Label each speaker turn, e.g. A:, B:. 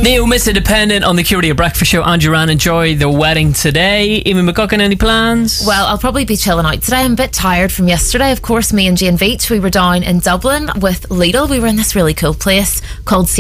A: Neil, Miss Independent on the Curia Breakfast Show. Andrew Ran, enjoy the wedding today. Amy McGuckin, any plans?
B: Well, I'll probably be chilling out today. I'm a bit tired from yesterday. Of course, me and Jane Veach, we were down in Dublin with Lidl. We were in this really cool place called